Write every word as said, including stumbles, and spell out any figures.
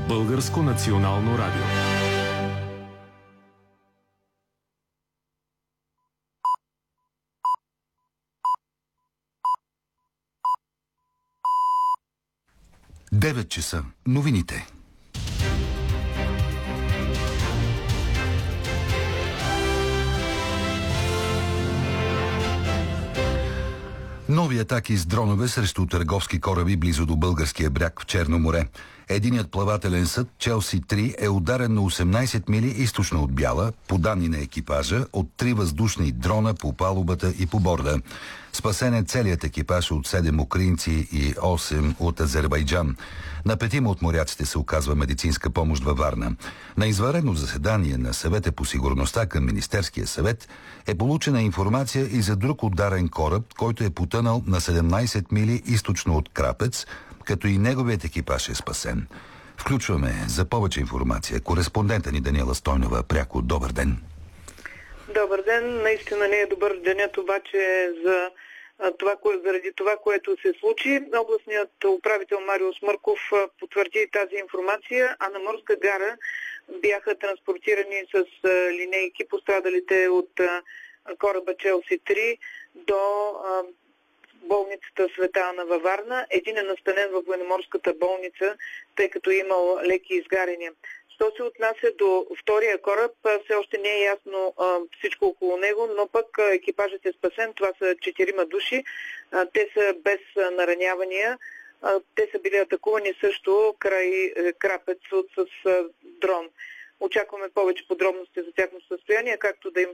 Българско национално радио. девет часа. Новините. Нови атаки с дронове срещу търговски кораби близо до българския бряг в Черно море. Единият плавателен съд Челси три е ударен на осемнайсет мили източно от Бяла, по данни на екипажа, от три въздушни дрона по палубата и по борда. Спасен е целият екипаж от седем украинци и осем от Азербайджан. На петима от моряците се оказва медицинска помощ във Варна. На извънредно заседание на Съвета по сигурността към Министерския съвет е получена информация и за друг ударен кораб, който е потънал на седемнайсет мили източно от Крапец, като и неговият екипаж е спасен. Включваме за повече информация кореспондента ни Даниела Стойнова пряко. Добър ден! Добър ден! Наистина не е добър денят, обаче за това, заради това, което се случи. Областният управител Марио Смърков потвърди тази информация, а на Морска гара бяха транспортирани с линейки пострадалите от кораба Челси три до болницата Света Ана във Варна. Един е настанен в военноморската болница, тъй като е имал леки изгарения. Що се отнася до втория кораб, все още не е ясно а, всичко около него, но пък а, екипажът е спасен. Това са четирима души. А, те са без а, наранявания. А, те са били атакувани също край а, Крапец с, с а, дрон. Очакваме повече подробности за тяхното състояние, както да им